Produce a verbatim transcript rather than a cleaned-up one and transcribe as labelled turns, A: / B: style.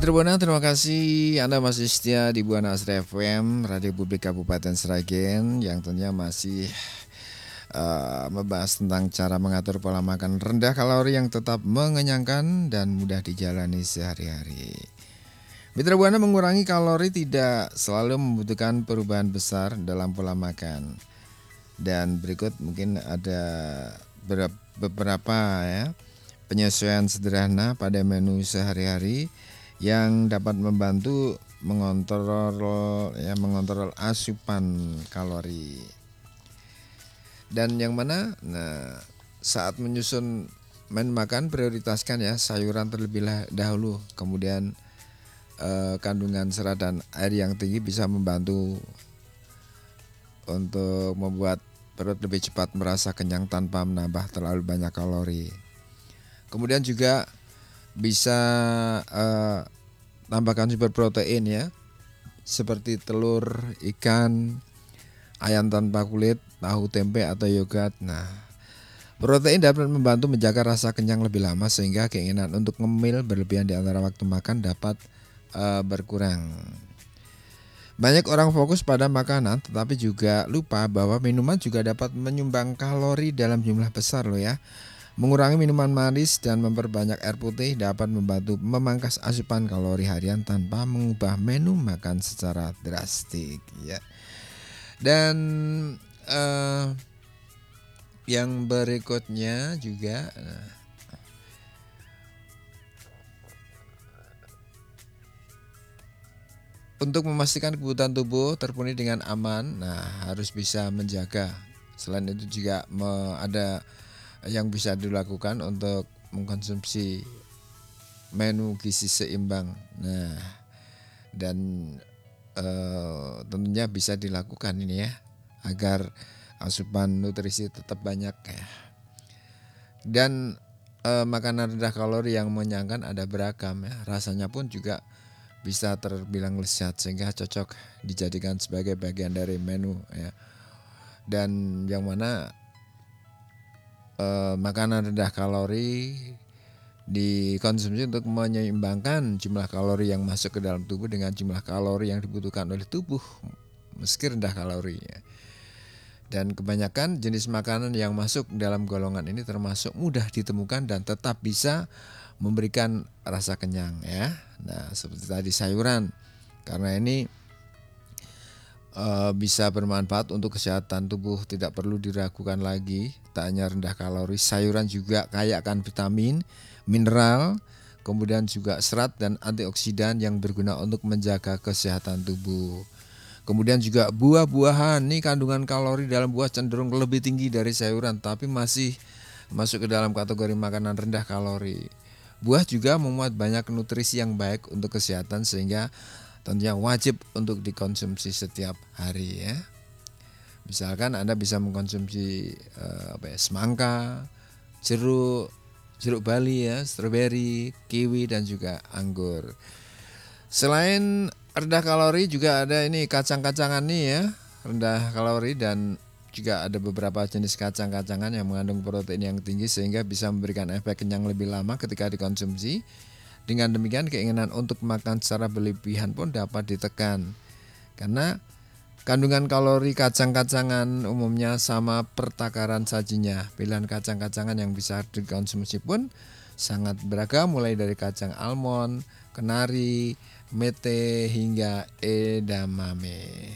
A: Mitra Buana, terima kasih Anda masih setia di Buana Asri F M, Radio Publik Kabupaten Sragen, yang tentunya masih uh, membahas tentang cara mengatur pola makan rendah kalori yang tetap mengenyangkan dan mudah dijalani sehari-hari. Mitra Buana, mengurangi kalori tidak selalu membutuhkan perubahan besar dalam pola makan. Dan berikut mungkin ada beberapa ya penyesuaian sederhana pada menu sehari-hari yang dapat membantu mengontrol ya mengontrol asupan kalori. Dan yang mana nah saat menyusun menu makan, prioritaskan ya sayuran terlebih dahulu, kemudian eh, kandungan serat dan air yang tinggi bisa membantu untuk membuat perut lebih cepat merasa kenyang tanpa menambah terlalu banyak kalori. Kemudian juga bisa uh, tambahkan sumber protein ya, seperti telur, ikan, ayam tanpa kulit, tahu, tempe atau yogurt. Nah, protein dapat membantu menjaga rasa kenyang lebih lama sehingga keinginan untuk ngemil berlebihan di antara waktu makan dapat uh, berkurang. Banyak orang fokus pada makanan tetapi juga lupa bahwa minuman juga dapat menyumbang kalori dalam jumlah besar loh ya. Mengurangi minuman manis dan memperbanyak air putih dapat membantu memangkas asupan kalori harian tanpa mengubah menu makan secara drastik ya. Dan uh, yang berikutnya juga uh, untuk memastikan kebutuhan tubuh terpenuhi dengan aman, nah harus bisa menjaga. Selain itu juga me, ada yang bisa dilakukan untuk mengkonsumsi menu gizi seimbang. Nah, dan eh, tentunya bisa dilakukan ini ya, agar asupan nutrisi tetap banyak ya. Dan eh, makanan rendah kalori yang mengenyangkan ada beragam ya, rasanya pun juga bisa terbilang lezat sehingga cocok dijadikan sebagai bagian dari menu ya. Dan yang mana Eh, makanan rendah kalori dikonsumsi untuk menyeimbangkan jumlah kalori yang masuk ke dalam tubuh dengan jumlah kalori yang dibutuhkan oleh tubuh meski rendah kalorinya. Dan kebanyakan jenis makanan yang masuk dalam golongan ini termasuk mudah ditemukan dan tetap bisa memberikan rasa kenyang ya. Nah, seperti tadi sayuran, karena ini Uh, bisa bermanfaat untuk kesehatan tubuh, tidak perlu diragukan lagi. Tak hanya rendah kalori, sayuran juga kaya akan vitamin, mineral, kemudian juga serat dan antioksidan yang berguna untuk menjaga kesehatan tubuh. Kemudian juga buah-buahan, nih kandungan kalori dalam buah cenderung lebih tinggi dari sayuran, tapi masih masuk ke dalam kategori makanan rendah kalori. Buah juga memuat banyak nutrisi yang baik untuk kesehatan sehingga tentunya wajib untuk dikonsumsi setiap hari ya. Misalkan Anda bisa mengkonsumsi eh, apa ya, semangka, jeruk, jeruk Bali ya, stroberi, kiwi dan juga anggur. Selain rendah kalori juga ada ini kacang-kacangan nih ya, rendah kalori, dan juga ada beberapa jenis kacang-kacangan yang mengandung protein yang tinggi sehingga bisa memberikan efek kenyang lebih lama ketika dikonsumsi. Dengan demikian keinginan untuk makan secara berlebihan pun dapat ditekan. Karena kandungan kalori kacang-kacangan umumnya sama pertakaran sajinya. Pilihan kacang-kacangan yang bisa dikonsumsi pun sangat beragam, mulai dari kacang almond, kenari, mete hingga edamame.